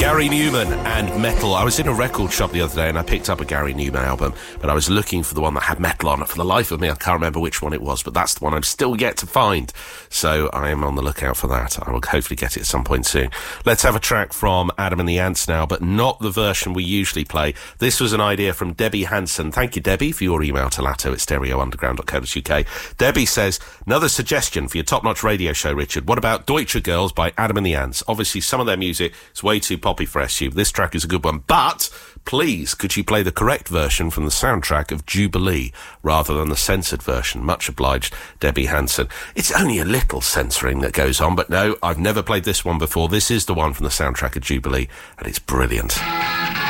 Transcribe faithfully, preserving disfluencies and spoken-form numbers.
Gary Newman and Metal. I was in a record shop the other day and I picked up a Gary Newman album, but I was looking for the one that had Metal on it. For the life of me, I can't remember which one it was, but that's the one I'm still yet to find. So I am on the lookout for that. I will hopefully get it at some point soon. Let's have a track from Adam and the Ants now, but not the version we usually play. This was an idea from Debbie Hanson. Thank you, Debbie, for your email to latto at stereo underground dot co dot uk. Debbie says, another suggestion for your top-notch radio show, Richard. What about Deutsche Girls by Adam and the Ants? Obviously, some of their music is way too poppy for S U. This track is a good one, but please, could you play the correct version from the soundtrack of Jubilee rather than the censored version? Much obliged, Debbie Hanson. It's only a little censoring that goes on, but no, I've never played this one before. This is the one from the soundtrack of Jubilee, and it's brilliant.